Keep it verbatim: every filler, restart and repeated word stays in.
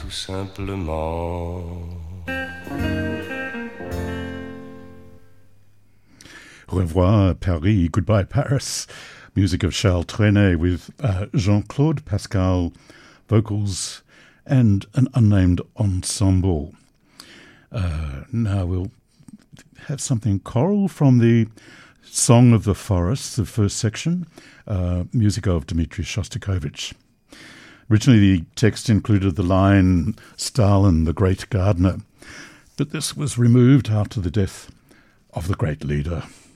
tout simplement. Au revoir Paris, goodbye Paris. Music of Charles Trenet with uh, Jean-Claude Pascal vocals and an unnamed ensemble. Uh, now we'll have something choral from the Song of the Forest, the first section, uh, music of Dmitri Shostakovich. Originally the text included the line, Stalin, the great gardener, but this was removed after the death of the great leader.